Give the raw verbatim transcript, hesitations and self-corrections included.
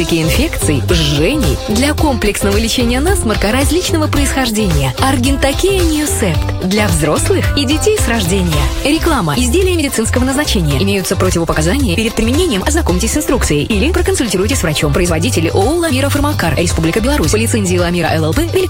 профилактики инфекций, жжений, для комплексного лечения насморка различного происхождения. Аргентакея Ньюсепт для взрослых и детей с рождения. Реклама. Изделия медицинского назначения. Имеются противопоказания. Перед применением ознакомьтесь с инструкцией или проконсультируйтесь с врачом. Производитель ООО «Ламира Фармакар», Республика Беларусь. По лицензии «Ламира эл эл пи», Великобритания.